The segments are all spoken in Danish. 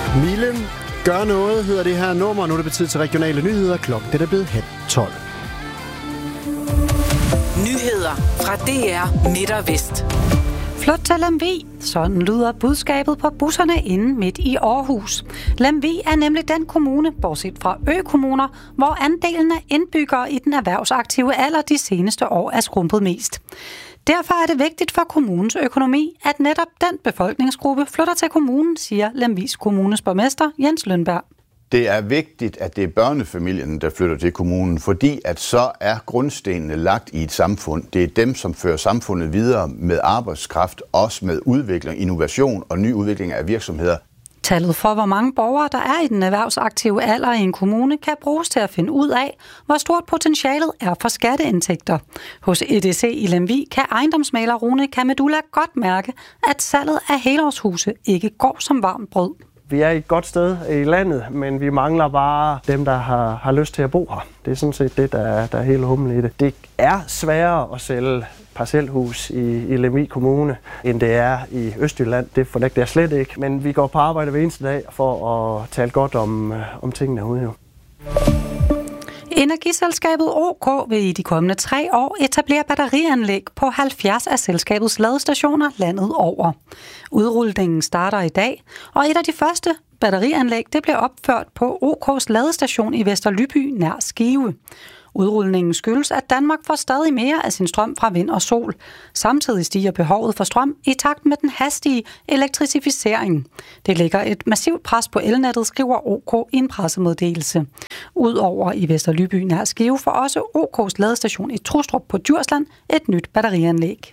Mille, gør noget, hedder det her nummer. Nu er det på tid til regionale nyheder. Klokken det er blevet 12. Nyheder fra DR Midt og Vest. Flyt til Lemvig. Sådan lyder budskabet på busserne inde midt i Aarhus. Lemvig er nemlig den kommune, bortset fra økommuner, hvor andelen af indbyggere i den erhvervsaktive alder de seneste år er skrumpet mest. Derfor er det vigtigt for kommunens økonomi, at netop den befolkningsgruppe flytter til kommunen, siger Lemvigs kommunes borgmester Jens Lønberg. Det er vigtigt, at det er børnefamilien, der flytter til kommunen, fordi at så er grundstenene lagt i et samfund. Det er dem, som fører samfundet videre med arbejdskraft, også med udvikling, innovation og ny udvikling af virksomheder. Tallet for, hvor mange borgere der er i den erhvervsaktive alder i en kommune, kan bruges til at finde ud af, hvor stort potentialet er for skatteindtægter. Hos EDC i Lemvig kan ejendomsmægler Rune Kamedulla godt mærke, at salget af helårshuse ikke går som varmt brød. Vi er et godt sted i landet, men vi mangler bare dem, der har lyst til at bo her. Det er sådan set det, der er hele humlen i det. Det er sværere at sælge parcelhus i Lemvig Kommune, end det er i Østjylland. Det fornægter jeg slet ikke, men vi går på arbejde hver eneste dag for at tale godt om tingene herude. Jo. Energiselskabet OK vil i de kommende 3 år etablere batterianlæg på 70 af selskabets ladestationer landet over. Udrulningen starter i dag, og et af de første batterianlæg det bliver opført på OK's ladestation i Vesterlyby nær Skive. Udrulningen skyldes, at Danmark får stadig mere af sin strøm fra vind og sol. Samtidig stiger behovet for strøm i takt med den hastige elektrificering. Det lægger et massivt pres på elnettet, skriver OK i en pressemeddelelse. Udover i Vesterlyby nær Skive får også OK's ladestation i Trustrup på Djursland et nyt batterianlæg.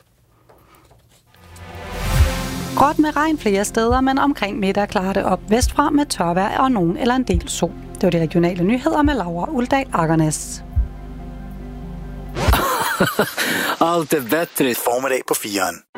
Gråt med regn flere steder, men omkring middag klarer det op vestfra med tørvejr og nogen eller en del sol. Det var de regionale nyheder med Laura Uldal Agernes. Allt är bättre. Formiddag på 4'eren.